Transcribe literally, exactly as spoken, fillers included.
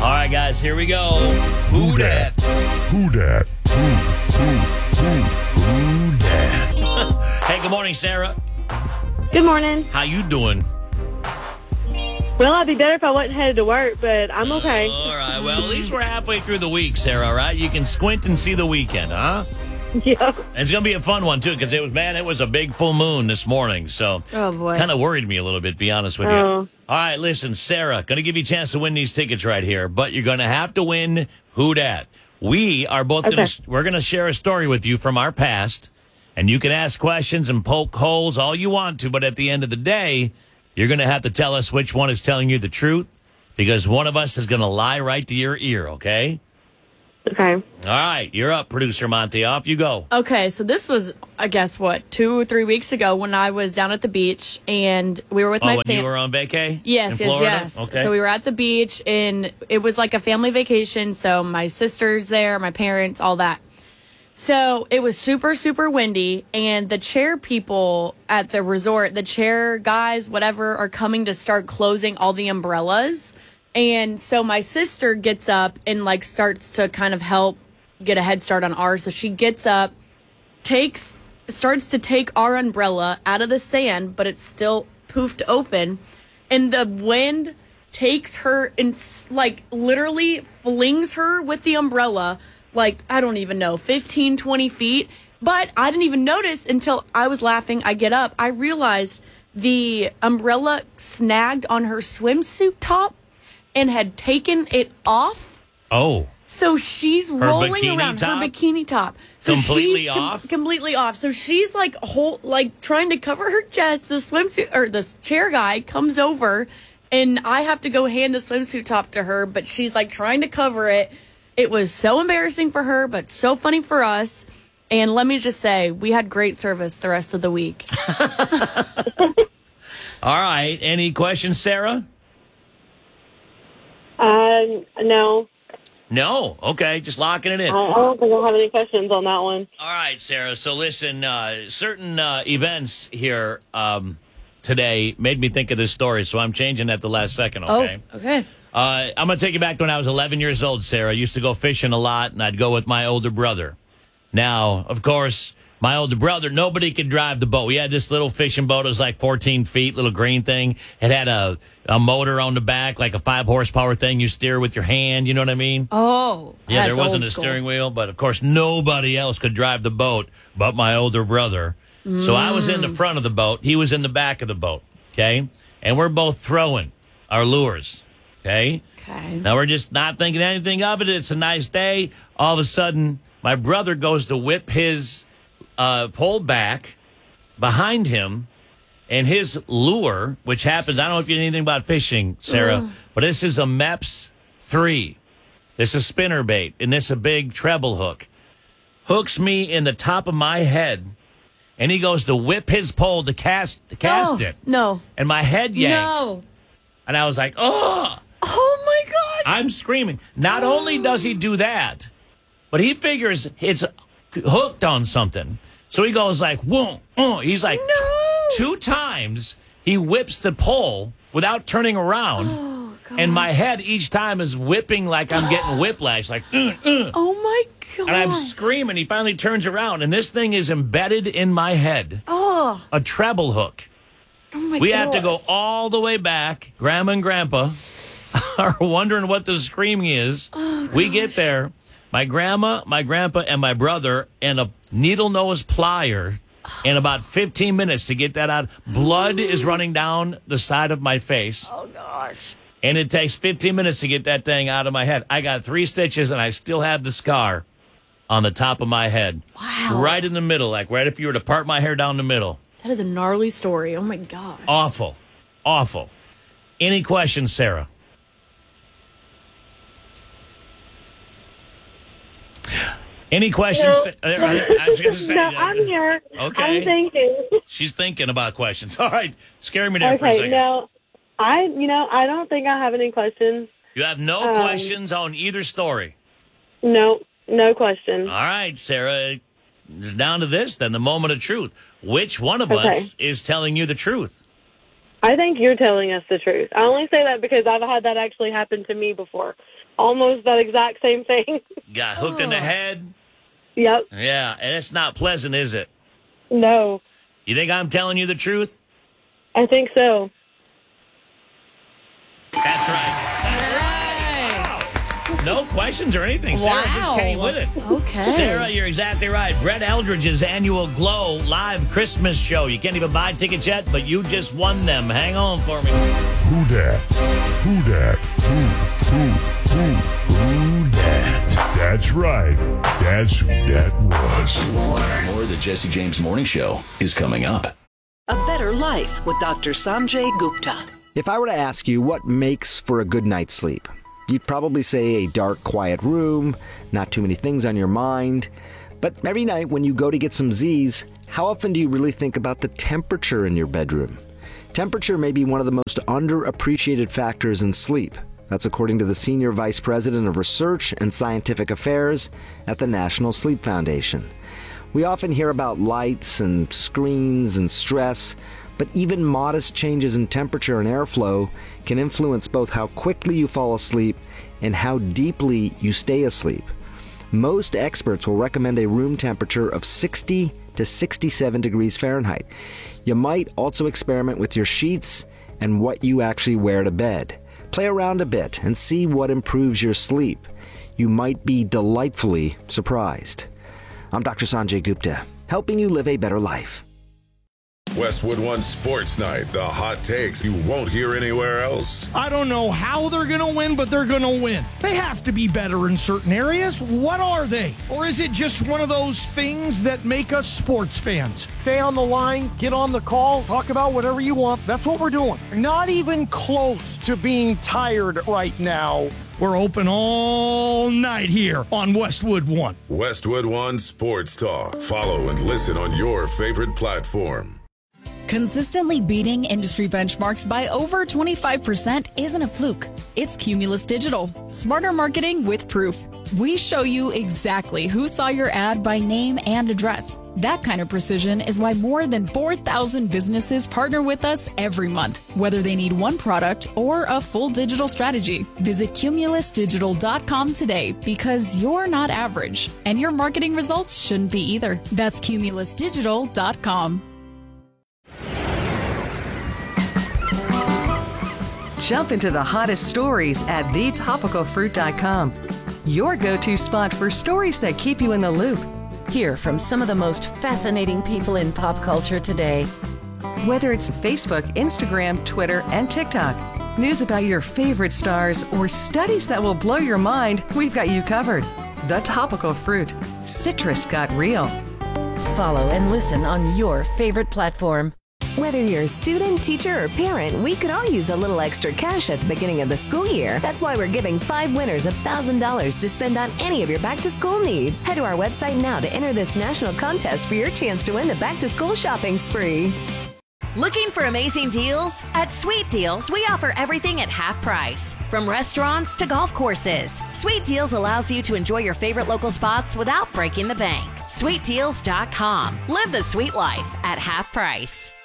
All right, guys, here we go. Who dat? Who dat? Who, who, who, who dat? Hey, good morning, Sarah. Good morning. How you doing? Well, I'd be better if I wasn't headed to work, but I'm okay. All right, well, at least we're halfway through the week, Sarah, all right? You can squint and see the weekend, huh? Yeah. And it's going to be a fun one, too, because it was, man, it was a big full moon this morning, so Oh, boy. kind of worried me a little bit, to be honest with you. Oh. All right, listen, Sarah, going to give you a chance to win these tickets right here, but you're going to have to win Who Dat. We are both Okay. going to, we're going to share a story with you from our past, and you can ask questions and poke holes all you want to, but at the end of the day, you're going to have to tell us which one is telling you the truth, because one of us is going to lie right to your ear, okay? Okay. All right, you're up, Producer Monty. Off you go. Okay, so this was, I guess, what, two or three weeks ago when I was down at the beach and we were with Oh, my when family. you were on vacay? Yes, in yes, Florida? yes. Okay. So we were at the beach and it was like a family vacation. So my sister's there, my parents, all that. So it was super, super windy, and the chair people at the resort, the chair guys, whatever, are coming to start closing all the umbrellas. And so my sister gets up and like starts to kind of help get a head start on ours. So she gets up, takes, starts to take our umbrella out of the sand, but it's still poofed open. And the wind takes her and s- like literally flings her with the umbrella, like, I don't even know, fifteen, twenty feet. But I didn't even notice until I was laughing. I get up. I realized the umbrella snagged on her swimsuit top and had taken it off. Oh. So she's rolling bikini around top? her bikini top. So Completely she's com- off? completely off. So she's like whole, like trying to cover her chest. The swimsuit or the chair guy comes over, and I have to go hand the swimsuit top to her. But she's like trying to cover it. It was so embarrassing for her, but so funny for us. And let me just say, we had great service the rest of the week. All right. Any questions, Sarah? Uh, no. No. Okay. Just locking it in. I I don't think I have any questions on that one. All right, Sarah. So listen, uh, certain uh, events here um, today made me think of this story, so I'm changing that the last second, okay? Oh, okay. Uh, I'm going to take you back to when I was eleven years old, Sarah. I used to go fishing a lot, and I'd go with my older brother. Now, of course, my older brother, nobody could drive the boat. We had this little fishing boat. It was like fourteen feet, little green thing. It had a, a motor on the back, like a five horsepower thing you steer with your hand. You know what I mean? Oh, Yeah, that's there wasn't old a school. steering wheel, but of course nobody else could drive the boat but my older brother. So I was in the front of the boat. He was in the back of the boat, okay? And we're both throwing our lures, okay? Okay. Now we're just not thinking anything of it. It's a nice day. All of a sudden, my brother goes to whip his uh, pole back behind him, and his lure, which happens, I don't know if you know anything about fishing, Sarah, but this is a Mepps three. This is spinner bait, and this is a big treble hook. Hooks me in the top of my head, and he goes to whip his pole to cast to cast Oh, it. No. And my head yanks. No. And I was like, oh, Oh, my God. I'm screaming. Not only does he do that, but he figures it's hooked on something. So he goes like, whoa, oh. He's like, No. t- two times he whips the pole without turning around. Oh, God. And my head each time is whipping like I'm getting whiplash, like, uh, uh. Oh, my God. And I'm screaming. He finally turns around, and this thing is embedded in my head. Oh, A treble hook. oh my We God. have to go all the way back. Grandma and Grandpa are wondering what the screaming is. Oh, we get there. My grandma, my grandpa, and my brother, and a needle nose plier in about fifteen minutes to get that out. Blood is running down the side of my face. Oh, gosh. And it takes fifteen minutes to get that thing out of my head. I got three stitches, and I still have the scar on the top of my head. Wow. Right in the middle, like right if you were to part my hair down the middle. That is a gnarly story. Oh, my gosh. Awful. Awful. Any questions, Sarah? Any questions? No. Uh, I was gonna say, No, uh, I'm here. Okay. I'm thinking. She's thinking about questions. All right. Scare me there for a Okay, second. no, I, you know, I don't think I have any questions. You have no Um, questions on either story. No, no questions. All right, Sarah. It's down to this then, the moment of truth. Which one of Okay. us is telling you the truth? I think you're telling us the truth. I only say that because I've had that actually happen to me before. Almost that exact same thing. Got hooked in the head? Yep. Yeah, and it's not pleasant, is it? No. You think I'm telling you the truth? I think so. That's right. That's right. No questions or anything. Sarah Wow. just came with it. Okay. Sarah, you're exactly right. Brett Eldridge's annual Glow live Christmas show. You can't even buy tickets yet, but you just won them. Hang on for me. Who dat? Who dat? Who, who, who, who dat? That's right. That's who that was. More of the Jesse James Morning Show is coming up. A Better Life with Doctor Sanjay Gupta. If I were to ask you what makes for a good night's sleep, you'd probably say a dark, quiet room, not too many things on your mind. But every night when you go to get some Z's, how often do you really think about the temperature in your bedroom? Temperature may be one of the most underappreciated factors in sleep. That's according to the Senior Vice President of Research and Scientific Affairs at the National Sleep Foundation. We often hear about lights and screens and stress, but even modest changes in temperature and airflow can influence both how quickly you fall asleep and how deeply you stay asleep. Most experts will recommend a room temperature of sixty to sixty-seven degrees Fahrenheit. You might also experiment with your sheets and what you actually wear to bed. Play around a bit and see what improves your sleep. You might be delightfully surprised. I'm Doctor Sanjay Gupta, helping you live a better life. Westwood One Sports Night, the hot takes you won't hear anywhere else. I don't know how they're going to win, but they're going to win. They have to be better in certain areas. What are they? Or is it just one of those things that make us sports fans? Stay on the line, get on the call, talk about whatever you want. That's what we're doing. Not even close to being tired right now. We're open all night here on Westwood One. Westwood One Sports Talk. Follow and listen on your favorite platform. Consistently beating industry benchmarks by over twenty-five percent isn't a fluke. It's Cumulus Digital. Smarter marketing with proof. We show you exactly who saw your ad by name and address. That kind of precision is why more than four thousand businesses partner with us every month, whether they need one product or a full digital strategy. Visit cumulus digital dot com today because you're not average, and your marketing results shouldn't be either. That's cumulus digital dot com. Jump into the hottest stories at the topical fruit dot com. Your go-to spot for stories that keep you in the loop. Hear from some of the most fascinating people in pop culture today. Whether it's Facebook, Instagram, Twitter, and TikTok, news about your favorite stars, or studies that will blow your mind, we've got you covered. The Topical Fruit. Citrus got real. Follow and listen on your favorite platform. Whether you're a student, teacher, or parent, we could all use a little extra cash at the beginning of the school year. That's why we're giving five winners one thousand dollars to spend on any of your back-to-school needs. Head to our website now to enter this national contest for your chance to win the back-to-school shopping spree. Looking for amazing deals? At Sweet Deals, we offer everything at half price. From restaurants to golf courses, Sweet Deals allows you to enjoy your favorite local spots without breaking the bank. sweet deals dot com. Live the sweet life at half price.